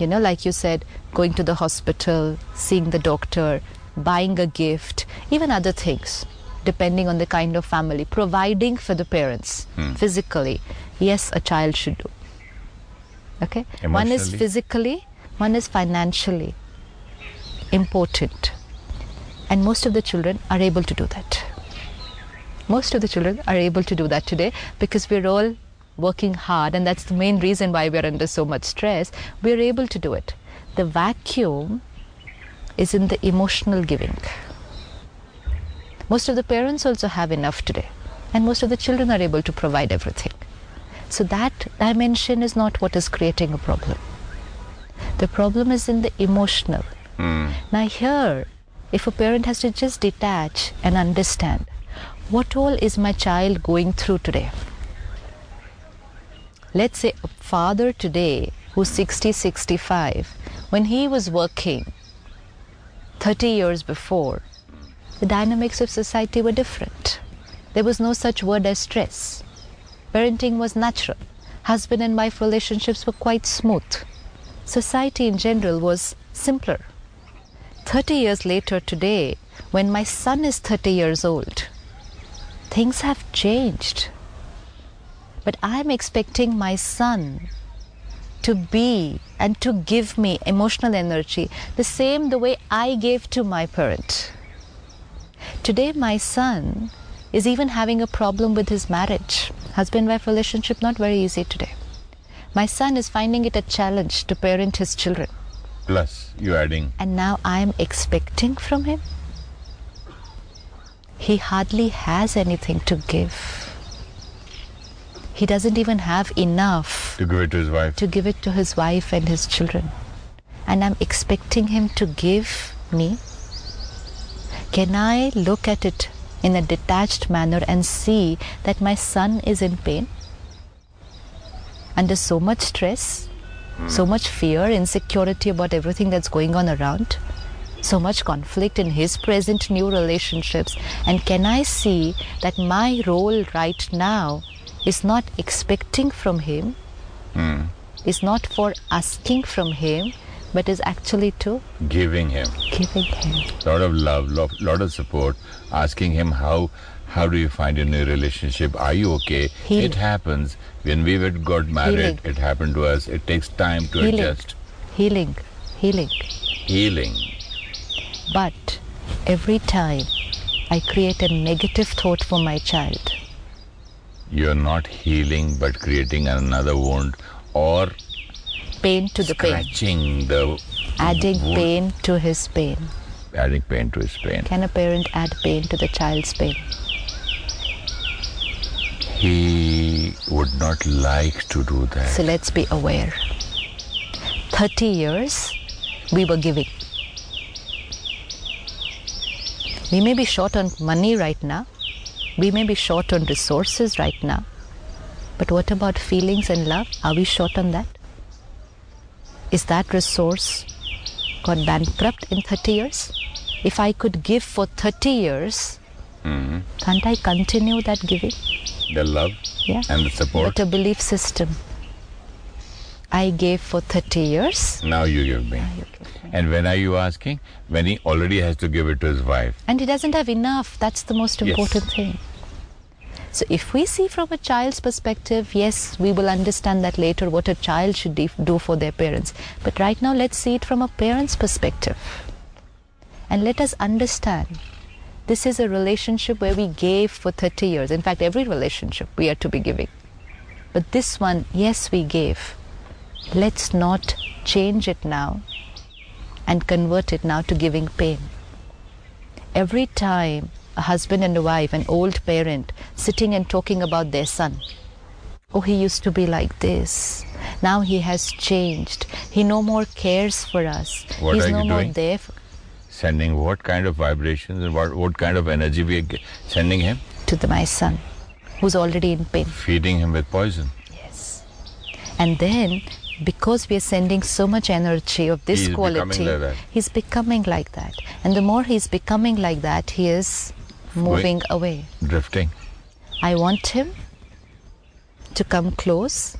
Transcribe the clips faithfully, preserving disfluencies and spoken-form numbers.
You know, like you said, going to the hospital, seeing the doctor, buying a gift, even other things, depending on the kind of family, providing for the parents hmm. physically. Yes, a child should do. Okay? One is physically, one is financially important. And most of the children are able to do that. Most of the children are able to do that today because we're all working hard, and that's the main reason why we're under so much stress. We're able to do it. The vacuum is in the emotional giving. Most of the parents also have enough today, and most of the children are able to provide everything. So that dimension is not what is creating a problem. The problem is in the emotional. Mm. Now here, if a parent has to just detach and understand, what all is my child going through today? Let's say a father today who's sixty, sixty-five, when he was working thirty years before, the dynamics of society were different. There was no such word as stress. Parenting was natural. Husband and wife relationships were quite smooth. Society in general was simpler. thirty years later today, when my son is thirty years old, things have changed. But I'm expecting my son to be and to give me emotional energy the same the way I gave to my parent. Today my son is even having a problem with his marriage. Husband-wife relationship not very easy today. My son is finding it a challenge to parent his children. Plus, you're adding. And now I'm expecting from him. He hardly has anything to give. He doesn't even have enough to give it to his wife. To give it to his wife and his children. And I'm expecting him to give me. Can I look at it in a detached manner and see that my son is in pain? Under so much stress, mm. so much fear, insecurity about everything that's going on around, so much conflict in his present new relationships. And can I see that my role right now is not expecting from him, mm. is not for asking from him, but is actually to giving him. Giving him. Lot of love, lot, lot of support, asking him how how do you find a new relationship? Are you okay? Healing. It happens. When we got married, Healing. It happened to us. It takes time to Healing. adjust. Healing. Healing. Healing. But every time I create a negative thought for my child, you're not healing but creating another wound or pain to the pain. Scratching the adding wound. Pain to his pain. Adding pain to his pain. Can a parent add pain to the child's pain? He would not like to do that. So let's be aware. thirty years we were giving. We may be short on money right now. We may be short on resources right now. But what about feelings and love? Are we short on that? Is that resource got bankrupt in thirty years? If I could give for thirty years, mm-hmm. can't I continue that giving? The love yeah. and the support. But a belief system. I gave for thirty years. Now you give me. Now you give me. And when are you asking? When he already has to give it to his wife. And he doesn't have enough. That's the most important yes. thing. So if we see from a child's perspective, yes, we will understand that later what a child should do for their parents. But right now, let's see it from a parent's perspective. And let us understand, this is a relationship where we gave for thirty years. In fact, every relationship we are to be giving. But this one, yes, we gave. Let's not change it now and convert it now to giving pain. Every time a husband and a wife, an old parent, sitting and talking about their son. Oh, he used to be like this. Now he has changed. He no more cares for us. What He's are no you more doing? there. For... Sending what kind of vibrations and what, what kind of energy we are sending him? To the, my son, who's already in pain. Feeding him with poison. Yes. And then, because we are sending so much energy of this he's quality, becoming like that. he's becoming like that. And the more he's becoming like that, he is moving Going, away. Drifting. I want him to come close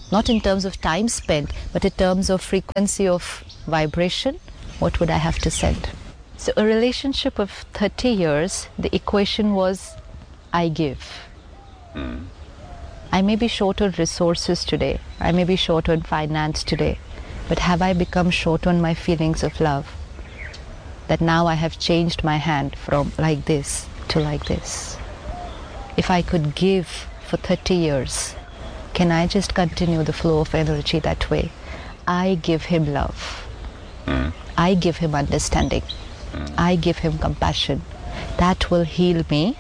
Not in terms of time spent, but in terms of frequency of vibration, what would I have to send? So a relationship of thirty years, the equation was I give. Mm. I may be short on resources today, I may be short on finance today, but have I become short on my feelings of love? That now I have changed my hand from like this to like this. If I could give for thirty years, can I just continue the flow of energy that way? I give him love. Mm. I give him understanding. Mm. I give him compassion. That will heal me,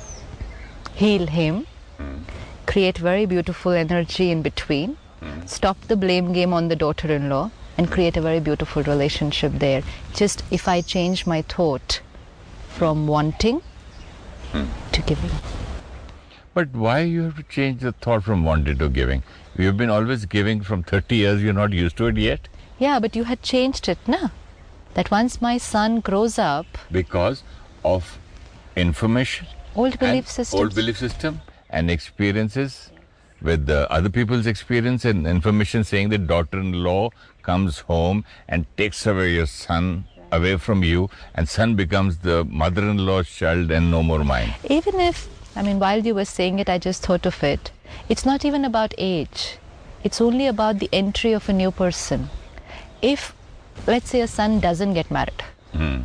heal him, mm. create very beautiful energy in between, mm. stop the blame game on the daughter-in-law, and create a very beautiful relationship there. Just if I change my thought from wanting mm. to giving. But why you have to change the thought from wanting to giving? You've been always giving from thirty years, you're not used to it yet? Yeah, but you had changed it, na? That once my son grows up... Because of information. Old belief system. Old belief system and experiences with the other people's experience and information saying that daughter-in-law comes home and takes away your son away from you, and son becomes the mother-in-law's child and no more mine. Even if, I mean, while you were saying it, I just thought of it. It's not even about age. It's only about the entry of a new person. If, let's say, a son doesn't get married. Hmm.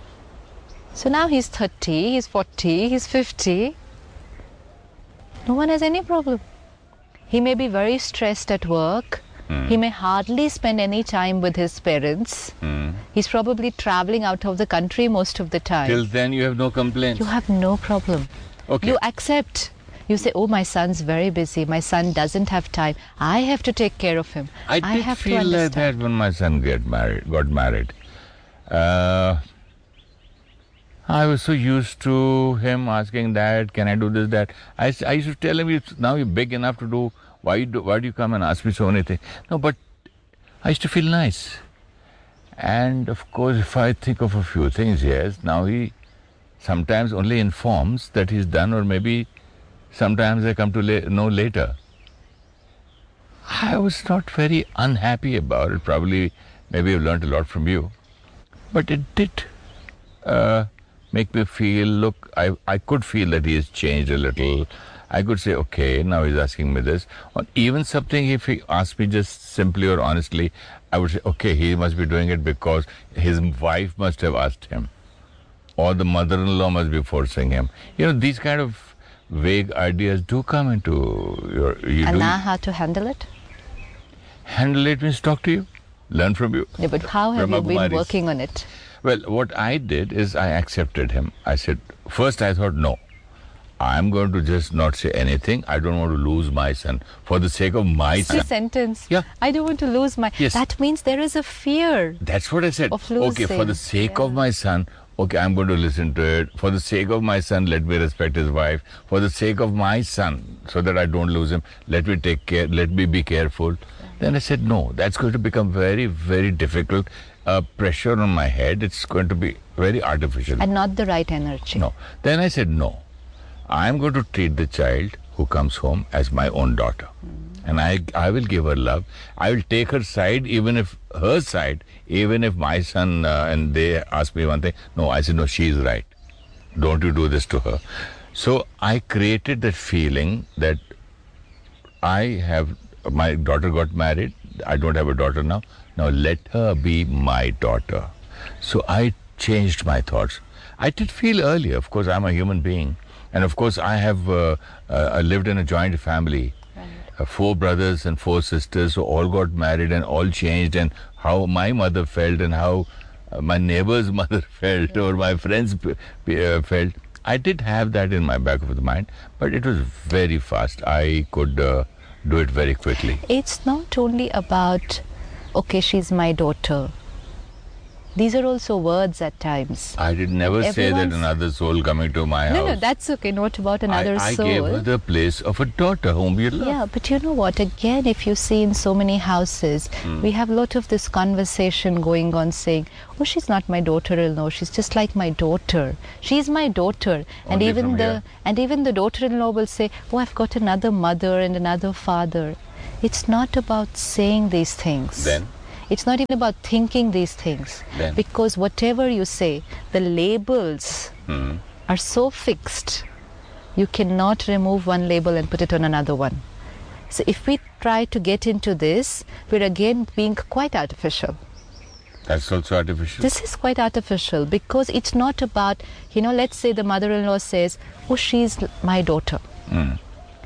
So now he's thirty, he's forty, he's fifty. No one has any problem. He may be very stressed at work. Mm. He may hardly spend any time with his parents. Mm. He's probably traveling out of the country most of the time. Till then you have no complaints? You have no problem. Okay. You accept. You say, oh, my son's very busy. My son doesn't have time. I have to take care of him. I, I did have feel to like that when my son get married, got married. Uh, I was so used to him asking that, can I do this, that. I, I used to tell him, now you're big enough to do, why, you do, why do you come and ask me so many things? No, but I used to feel nice. And of course, if I think of a few things, yes, now he sometimes only informs that he's done, or maybe sometimes I come to la- know later. I was not very unhappy about it. Probably, maybe I've learned a lot from you. But it did uh, make me feel, look, I, I could feel that he has changed a little. I could say, okay, now he's asking me this. Or even something, if he asked me just simply or honestly, I would say, okay, he must be doing it because his wife must have asked him. Or the mother-in-law must be forcing him. You know, these kind of vague ideas do come into your... You and do, now how to handle it? Handle it means talk to you, learn from you. Yeah, but how have Brahma you been Kumaris. working on it? Well, what I did is I accepted him. I said, first I thought, no, I'm going to just not say anything. I don't want to lose my son for the sake of my It's son. a sentence. Yeah. I don't want to lose my... Yes. That means there is a fear. That's what I said. Of losing. Okay, for the sake Yeah. of my son, okay, I'm going to listen to it. For the sake of my son, let me respect his wife. For the sake of my son, so that I don't lose him, let me take care, let me be careful. Yeah. Then I said, no, that's going to become very, very difficult. Uh, pressure on my head, it's going to be very artificial. And not the right energy. No. Then I said, no, I'm going to treat the child who comes home as my own daughter. Mm. And I, I will give her love. I will take her side, even if her side, even if my son, uh, and they ask me one thing, no, I said, no, she is right. Don't you do this to her. So I created that feeling that I have, my daughter got married, I don't have a daughter now, now let her be my daughter. So I changed my thoughts. I did feel earlier, of course, I'm a human being. And of course, I have uh, uh, lived in a joint family. Right. Uh, four brothers and four sisters who all got married and all changed, and how my mother felt and how uh, my neighbor's mother felt, yeah. or my friends p- uh, felt. I did have that in my back of the mind, but it was very fast. I could uh, do it very quickly. It's not only about, okay, she's my daughter. These are also words at times. I did never Everyone's... say that another soul coming to my no, house. No, no, that's okay. Not about another I, I soul. I gave her the place of a daughter whom you love. Yeah, but you know what? Again, if you see in so many houses, mm. we have a lot of this conversation going on saying, oh, she's not my daughter-in-law. She's just like my daughter. She's my daughter. And Only even the here. and even the daughter-in-law will say, oh, I've got another mother and another father. It's not about saying these things. Then? It's not even about thinking these things. Then? Because whatever you say, the labels Hmm. are so fixed. You cannot remove one label and put it on another one. So if we try to get into this, we're again being quite artificial. That's also artificial. This is quite artificial because it's not about, you know, let's say the mother-in-law says, oh, she's my daughter. Mm.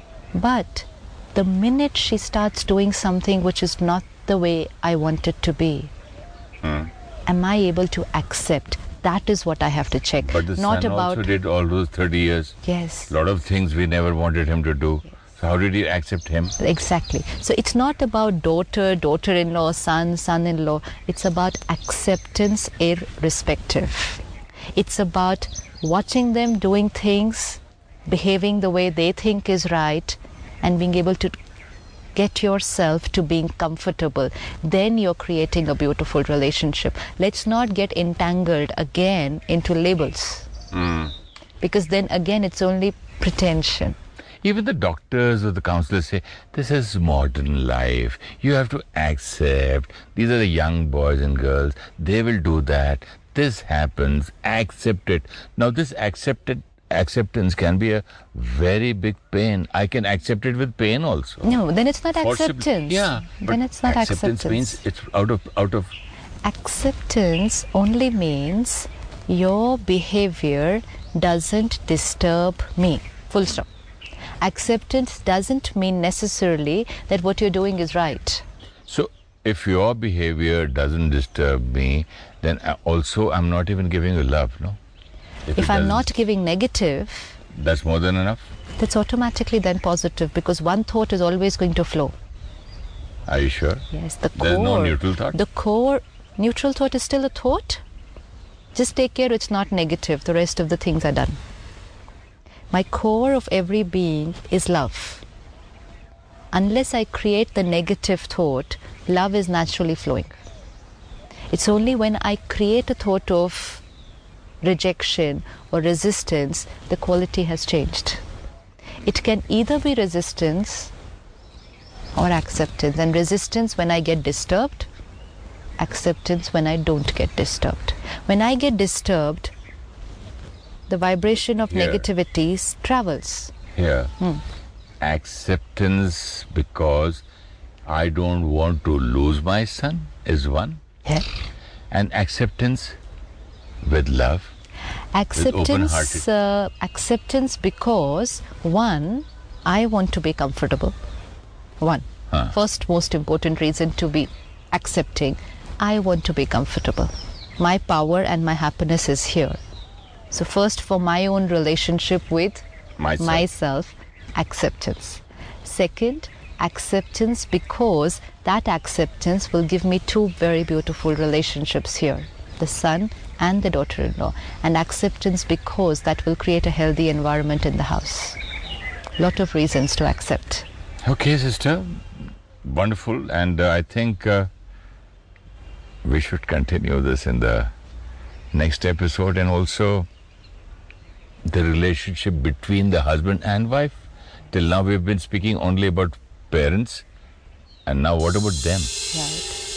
But the minute she starts doing something which is not the way I want it to be, Mm. am I able to accept? That is what I have to check. But the not son about also did all those thirty years. Yes. A lot of things we never wanted him to do. So how did he accept him? Exactly. So it's not about daughter, daughter-in-law, son, son-in-law. It's about acceptance irrespective. It's about watching them doing things, behaving the way they think is right, and being able to get yourself to being comfortable. Then you're creating a beautiful relationship. Let's not get entangled again into labels. Mm. Because then again it's only pretension. Even the doctors or the counselors say, this is modern life. You have to accept. These are the young boys and girls. They will do that. This happens. Accept it. Now this accepted acceptance can be a very big pain. I can accept it with pain also. No, then it's not Possibly- acceptance. Yeah. Then but it's not acceptance. acceptance. means it's out of out of Acceptance only means your behavior doesn't disturb me. Full stop. Acceptance doesn't mean necessarily that what you're doing is right. So if your behavior doesn't disturb me, then I- also I'm not even giving you love, no? it If I'm doesn't- not giving negative, That's more than enough? that's automatically then positive because one thought is always going to flow. Are you sure? Yes, the There's core. no neutral thought? The core neutral thought is still a thought. Just take care it's not negative. The rest of the things are done. My core of every being is love. Unless I create the negative thought, love is naturally flowing. It's only when I create a thought of rejection or resistance, the quality has changed. It can either be resistance or acceptance. And resistance when I get disturbed, acceptance when I don't get disturbed. When I get disturbed, the vibration of Yeah. negativity s- travels. Here. Acceptance because I don't want to lose my son is one. Yeah. And acceptance with love. Acceptance, open-hearted. uh, acceptance because one, I want to be comfortable. One, Huh. first most important reason to be accepting. I want to be comfortable. My power and my happiness is here. So first, for my own relationship with Myself. myself, acceptance. Second, acceptance because that acceptance will give me two very beautiful relationships here, the son and the daughter-in-law. And acceptance because that will create a healthy environment in the house. Lot of reasons to accept. Okay, sister. Wonderful. And uh, I think uh, we should continue this in the next episode, and also the relationship between the husband and wife. Till now we've been speaking only about parents, and now what about them? Right.